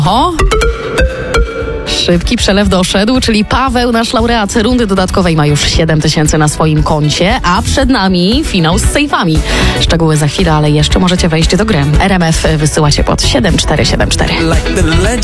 O! Szybki przelew doszedł, czyli Paweł, nasz laureat rundy dodatkowej, ma już 7 000 na swoim koncie, a przed nami finał z sejfami. Szczegóły za chwilę, ale jeszcze możecie wejść do gry. RMF wysyłacie pod 7474.